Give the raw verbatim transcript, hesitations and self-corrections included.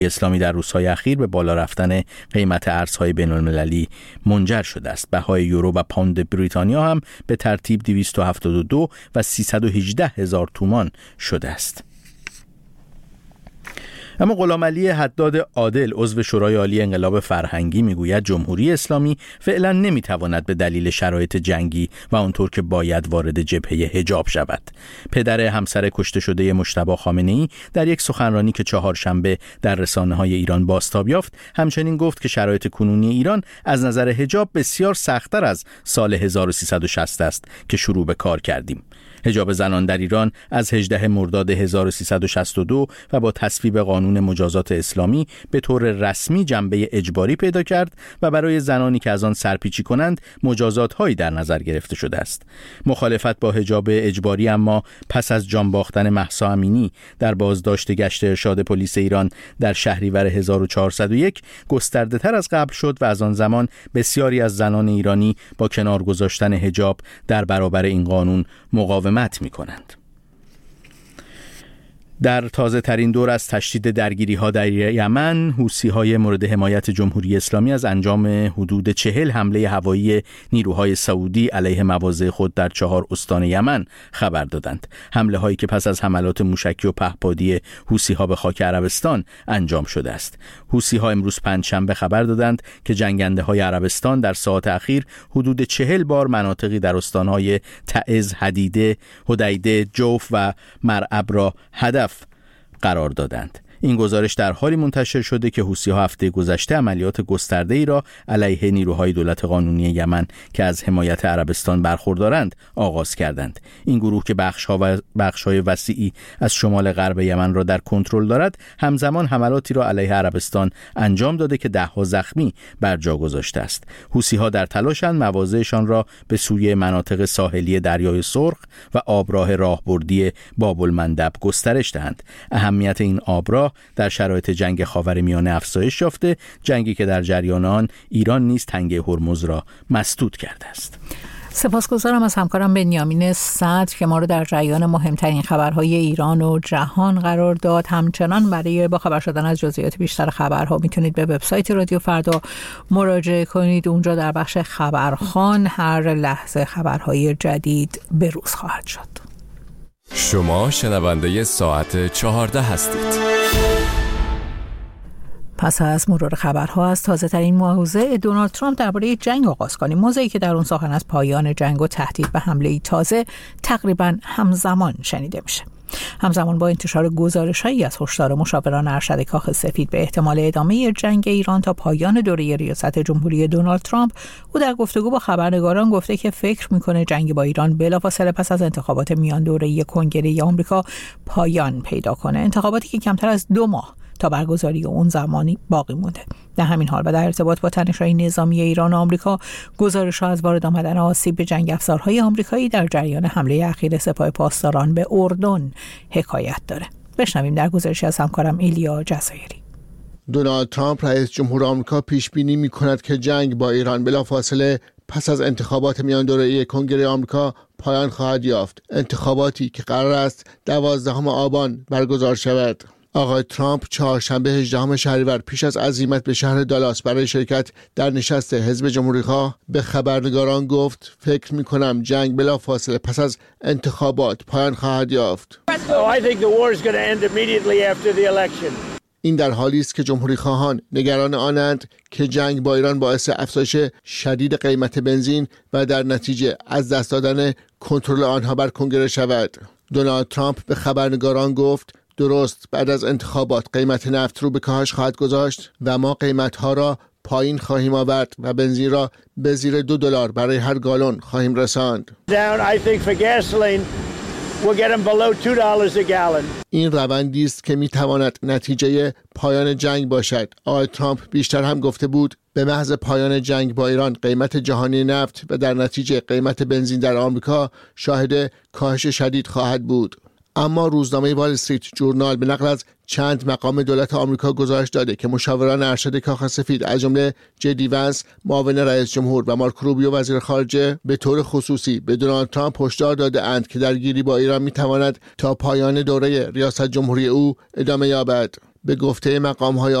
اسلامی در روزهای اخیر به بالا رفتن قیمت ارزهای بین‌المللی منجر شده است. بهای یورو و پوند بریتانیا هم به ترتیب دویست و هفتاد و دو و سیصد و هجده هزار تومان شده است. اما غلامعلی حداد عادل عضو شورای عالی انقلاب فرهنگی میگوید جمهوری اسلامی فعلا نمیتواند به دلیل شرایط جنگی و آنطور که باید وارد جبهه حجاب شود. پدر همسر کشته شده مجتبی خامنه‌ای در یک سخنرانی که چهارشنبه در رسانه‌های ایران بازتاب یافت همچنین گفت که شرایط کنونی ایران از نظر حجاب بسیار سخت‌تر از سال هزار و سیصد و شصت است که شروع به کار کردیم. حجاب زنان در ایران از هجدهم مرداد هزار و سیصد و شصت و دو و با تصویب قانون مجازات اسلامی به طور رسمی جنبه اجباری پیدا کرد و برای زنانی که از آن سرپیچی کنند مجازات هایی در نظر گرفته شده است. مخالفت با حجاب اجباری اما پس از جان باختن مهسا امینی در بازداشت گشت ارشاد پلیس ایران در شهریور هزار و چهارصد و یک گسترده تر از قبل شد و از آن زمان بسیاری از زنان ایرانی با کنار گذاشتن حجاب در برابر این قانون مقاومت می کنند. در تازه ترین دور از تشدید درگیری ها در یمن، حوثی های مورد حمایت جمهوری اسلامی از انجام حدود چهل حمله هوایی نیروهای سعودی علیه مواضع خود در چهار استان یمن خبر دادند. حمله هایی که پس از حملات موشکی و پهپادی حوثی ها به خاک عربستان انجام شده است. حوثی ها امروز پنجشنبه خبر دادند که جنگنده های عربستان در ساعات اخیر حدود چهل بار مناطقی در استان های تعز، حدیده، حدیده، جوف و مرعب را هدف قرار دادند. این گزارش در حالی منتشر شده که حوثی‌ها هفته گذشته عملیات گسترده‌ای را علیه نیروهای دولت قانونی یمن که از حمایت عربستان برخوردارند آغاز کردند. این گروه که بخش‌ها و بخش‌های وسیعی از شمال غرب یمن را در کنترل دارد، همزمان حملاتی را علیه عربستان انجام داده که ده‌ها زخمی بر جا گذاشته است. حوثی‌ها در تلاشند مواضعشان را به سوی مناطق ساحلی دریای سرخ و آبراه راهبردی باب‌المندب گسترش دهند. اهمیت این آبراه در شرایط جنگ خاورمیانه افزایش یافته، جنگی که در جریان آن ایران نیز تنگه هرمز را مسدود کرده است. سپاسگزارم از همکارم بنیامین صدر که ما رو در جریان مهمترین خبرهای ایران و جهان قرار داد. همچنان برای با خبر شدن از جزئیات بیشتر خبرها میتونید به وبسایت رادیو فردا مراجعه کنید. اونجا در بخش خبرخوان هر لحظه خبرهای جدید به روز خواهد شد. شما شنونده ساعت چهارده هستید. پس از مرور خبرها از تازه ترین موضع دونالد ترامپ درباره جنگ آغاز کنیم. موضعی که در اون سخن از پایان جنگ و تهدید به حمله تازه تقریباً همزمان شنیده میشه. همزمان با انتشار گزارش‌هایی از هشدار مشاوران ارشد کاخ سفید به احتمال ادامه جنگ ایران تا پایان دوره ریاست جمهوری دونالد ترامپ، او در گفتگو با خبرنگاران گفته که فکر می‌کنه جنگ با ایران بلافاصله پس از انتخابات میان دوره کنگره آمریکا پایان پیدا کنه. انتخاباتی که کمتر از دو ماه تا برگزاری اون زمانی باقی مونده. در همین حال و در ارتباط با تنش‌های نظامی ایران و آمریکا، گزارش‌ها از وارد آمدن آسیب به جنگ افزارهای آمریکایی در جریان حمله اخیر سپاه پاسداران به اردن حکایت داره. بشنویم در گزارشی از همکارم ایلیا جزایری. دونالد ترامپ رئیس جمهور آمریکا پیش بینی می‌کند که جنگ با ایران بلافاصله پس از انتخابات میان دوره کنگره آمریکا پایان خواهد یافت. انتخاباتی که قرار است دوازدهم آبان برگزار شود. آقای ترامپ چهارشنبه هجدهم شهریور پیش از عزیمت به شهر دالاس برای شرکت در نشست حزب جمهوری‌خواه به خبرنگاران گفت فکر می‌کنم جنگ بلافاصله پس از انتخابات پایان خواهد یافت. این در حالی است که جمهوری‌خواهان نگران آنند که جنگ با ایران باعث افزایش شدید قیمت بنزین و در نتیجه از دست دادن کنترل آنها بر کنگره شود. دونالد ترامپ به خبرنگاران گفت درست بعد از انتخابات قیمت نفت رو به کاهش خواهد گذاشت و ما قیمت‌ها را پایین خواهیم آورد و بنزین را به زیر دو دلار برای هر گالون خواهیم رساند. این روندی است که میتواند نتیجه پایان جنگ باشد. آقای ترامپ بیشتر هم گفته بود به محض پایان جنگ با ایران قیمت جهانی نفت و در نتیجه قیمت بنزین در آمریکا شاهد کاهش شدید خواهد بود. اما روزنامه وال استریت جورنال به نقل از چند مقام دولت آمریکا گزارش داده که مشاوران ارشد کاخ سفید از جمله جدی ونس معاون رئیس جمهور و مارک روبیو وزیر خارجه به طور خصوصی به دونالد ترامپ هشدار داده اند که درگیری با ایران میتواند تا پایان دوره ریاست جمهوری او ادامه یابد. به گفته مقام‌های